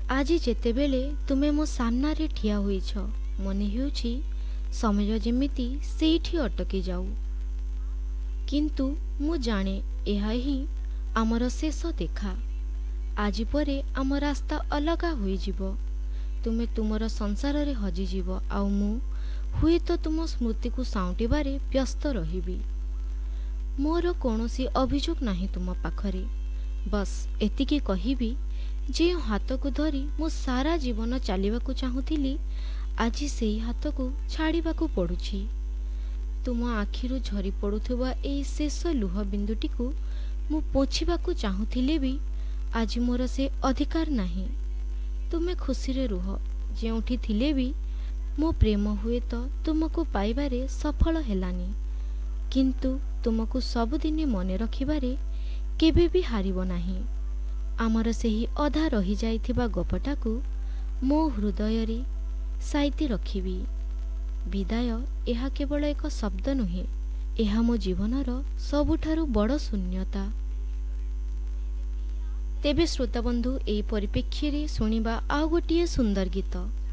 आज जेतेबेले तुमे मो सामनारे ठिया होइछ मने हेउछि समय जेमिति सेठी अटकी जाऊ, किंतु मु जाने एहा ही आमर शेष देखा। आज परे आम रास्ता अलगा होई जिवो। तुमे तुमर संसार रे हजि जीव आउ मु हुए तो तुम स्मृति को साउंटिबारे व्यस्त रहिबी। मोर कौनसी अभियोग नाही तुम पाखरे। बस एतिकी कहिबी जे हाथ को धरी मु सारा जीवन चलिबाकू चाहूथिली आज सेही हाथ को छाड़िबाकू पड़ुछि। तुम आखिरु झरी पड़ुथुबा एई शेष लुह बिंदुटी को मु पोछिबाकू चाहूथिले भी आज मोर से अधिकार नाही। तुमे खुशी रे रुह, जेउठी थिले भी मो प्रेम हुए तो तुमको पाइबारे सफल हेलानी, किंतु तुमको सबुदिने मने रखिबारे केबे भी हारिबो नाही। आमर सेही अधा रही जाइथिबा गपटाकू मो हृदय रे साइती रखिबी। विदाय एहा केवल एक शब्द नुहे, एहा मो जीवनर सबुठारु बड़ शून्यता। तेबे श्रोता बंधु, एई परिप्रेक्षी रे सुनिबा आउ गोटिए सुंदर गीत।